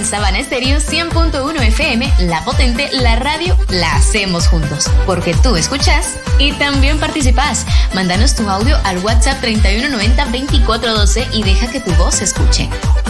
En Sabana Estéreo 100.1 FM, La Potente, la radio la hacemos juntos. Porque tú escuchas y también participas. Mándanos tu audio al WhatsApp 3190-2412 y deja que tu voz se escuche.